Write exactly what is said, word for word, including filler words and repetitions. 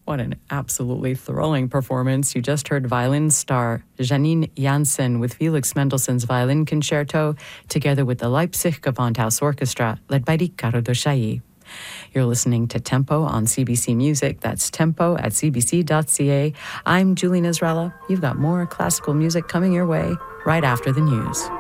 What an absolutely thrilling performance. You just heard violin star Janine Janssen with Felix Mendelssohn's Violin Concerto, together with the Leipzig Gewandhaus Orchestra, led by Riccardo Chailly. You're listening to Tempo on C B C Music. That's tempo at c b c dot c a. I'm Julie Nazrella. You've got more classical music coming your way right after the news.